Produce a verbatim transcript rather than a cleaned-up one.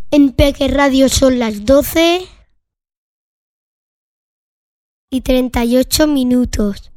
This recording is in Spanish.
En Peque Radio son las doce y treinta y ocho minutos.